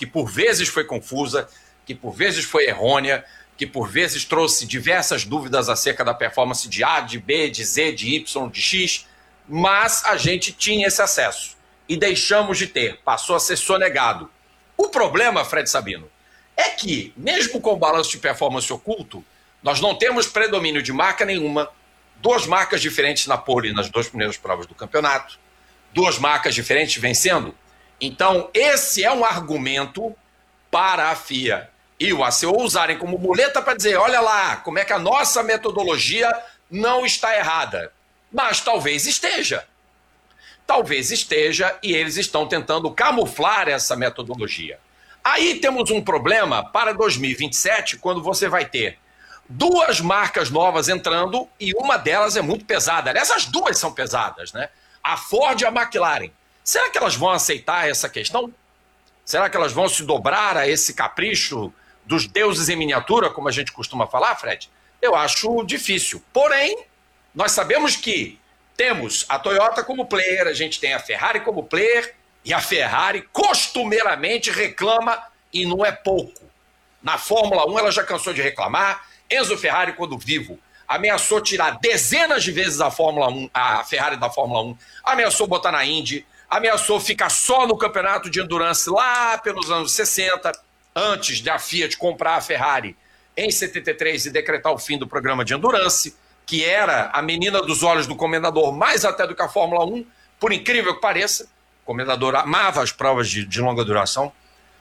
que por vezes foi confusa, que por vezes foi errônea, que por vezes trouxe diversas dúvidas acerca da performance de A, de B, de Z, de Y, de X, mas a gente tinha esse acesso e deixamos de ter, passou a ser sonegado. O problema, Fred Sabino, é que, mesmo com o balanço de performance oculto, nós não temos predomínio de marca nenhuma, 2 marcas diferentes na pole nas 2 primeiras provas do campeonato, 2 marcas diferentes vencendo. Então, esse é um argumento para a FIA e o ACO usarem como muleta para dizer, olha lá, como é que a nossa metodologia não está errada. Mas talvez esteja. Talvez esteja e eles estão tentando camuflar essa metodologia. Aí temos um problema para 2027, quando você vai ter 2 marcas novas entrando e uma delas é muito pesada. Aliás, as 2 são pesadas, né? A Ford e a McLaren. Será que elas vão aceitar essa questão? Será que elas vão se dobrar a esse capricho dos deuses em miniatura, como a gente costuma falar, Fred? Eu acho difícil. Porém, nós sabemos que temos a Toyota como player, a gente tem a Ferrari como player, e a Ferrari costumeiramente reclama, e não é pouco. Na Fórmula 1 ela já cansou de reclamar. Enzo Ferrari, quando vivo, ameaçou tirar dezenas de vezes a Ferrari da Fórmula 1, ameaçou botar na Indy, ameaçou ficar só no campeonato de endurance lá pelos anos 60, antes da Fiat comprar a Ferrari em 73 e decretar o fim do programa de endurance, que era a menina dos olhos do comendador, mais até do que a Fórmula 1, por incrível que pareça. O comendador amava as provas de longa duração.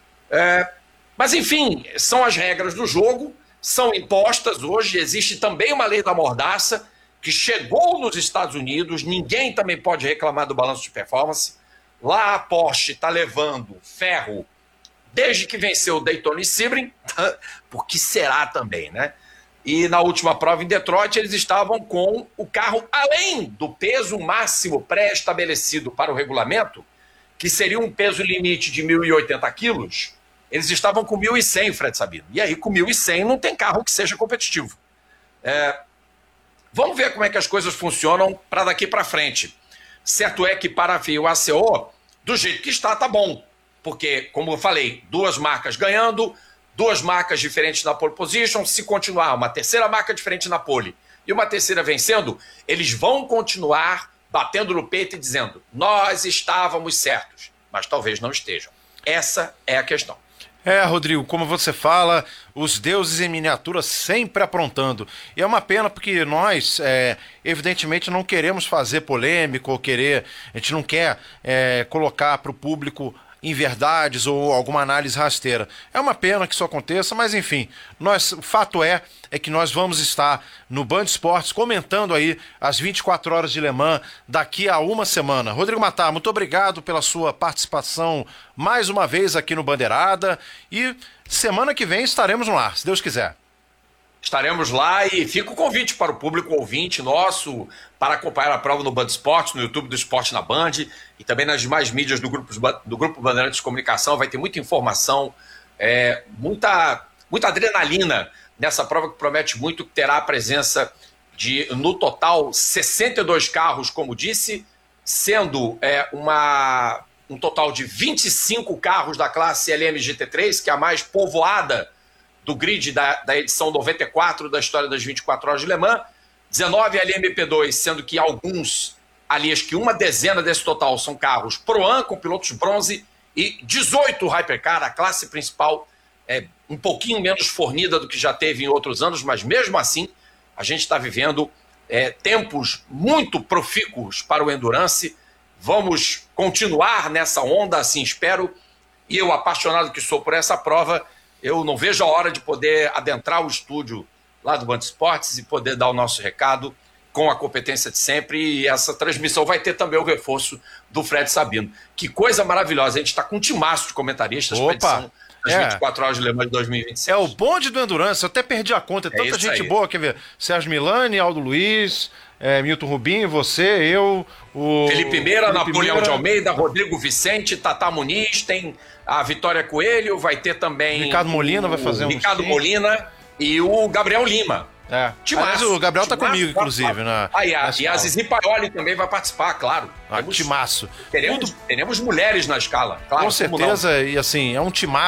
Mas, enfim, são as regras do jogo, são impostas hoje. Existe também uma lei da mordaça que chegou nos Estados Unidos, ninguém também pode reclamar do balanço de performance. Lá a Porsche está levando ferro desde que venceu o Daytona e Sebring, porque será também, né? E na última prova em Detroit, eles estavam com o carro além do peso máximo pré-estabelecido para o regulamento, que seria um peso limite de 1.080 quilos, eles estavam com 1.100, Fred Sabino. E aí, com 1.100, não tem carro que seja competitivo. Vamos ver como é que as coisas funcionam para daqui para frente. Certo é que para a FIA e o ACO, do jeito que está, tá bom. Porque, como eu falei, 2 marcas ganhando, 2 marcas diferentes na pole position. Se continuar uma terceira marca diferente na pole e uma terceira vencendo, eles vão continuar batendo no peito e dizendo, nós estávamos certos, mas talvez não estejam. Essa é a questão. Rodrigo, como você fala, os deuses em miniatura sempre aprontando. E é uma pena porque nós, evidentemente, não queremos fazer polêmica ou a gente não quer colocar para o público inverdades ou alguma análise rasteira. É uma pena que isso aconteça, mas enfim, o fato é que nós vamos estar no Band Esportes comentando aí as 24 horas de Le Mans daqui a uma semana. Rodrigo Matar, muito obrigado pela sua participação mais uma vez aqui no Bandeirada e semana que vem estaremos no ar, se Deus quiser. Estaremos lá e fica o convite para o público ouvinte nosso para acompanhar a prova no Band Esportes, no YouTube do Esporte na Band e também nas demais mídias do Grupo Bandeirantes de Comunicação. Vai ter muita informação, muita adrenalina nessa prova que promete muito, que terá a presença de, no total, 62 carros, como disse, sendo um total de 25 carros da classe LM GT3, que é a mais povoada do grid da edição 94 da história das 24 horas de Le Mans, 19 LMP2, sendo que alguns, ali acho que uma dezena desse total são carros Pro-Am com pilotos bronze e 18 Hypercar, a classe principal um pouquinho menos fornida do que já teve em outros anos, mas mesmo assim a gente está vivendo tempos muito profícuos para o Endurance. Vamos continuar nessa onda, assim espero, e eu, apaixonado que sou por essa prova, eu não vejo a hora de poder adentrar o estúdio lá do Band Esportes e poder dar o nosso recado com a competência de sempre. E essa transmissão vai ter também o reforço do Fred Sabino. Que coisa maravilhosa. A gente está com um timaço de comentaristas para a edição das 24 horas de Le Mans de 2026. É o bonde do Endurance. Eu até perdi a conta. É tanta gente boa. Quer ver? Sérgio Milani, Aldo Luiz, Milton Rubinho, você, eu, o Felipe Meira, Napoleão de Almeida, Rodrigo Vicente, Tata Muniz, tem a Vitória Coelho, vai ter também Ricardo Molina vai fazer Ricardo Molina e o Gabriel Lima. Mas o Gabriel tá comigo, inclusive. E a Zizi Paioli também vai participar, claro. Timaço. Teremos mulheres na escala, claro. Com certeza, e assim, é um timaço.